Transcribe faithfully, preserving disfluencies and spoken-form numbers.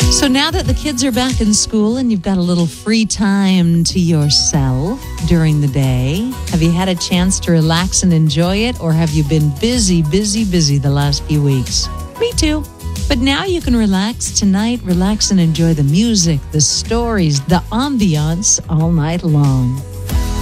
So now that the kids are back in school and you've got a little free time to yourself during the day, have you had a chance to relax and enjoy it, or have you been busy, busy, busy the last few weeks? Me too. But now you can relax tonight, relax and enjoy the music, the stories, the ambiance all night long.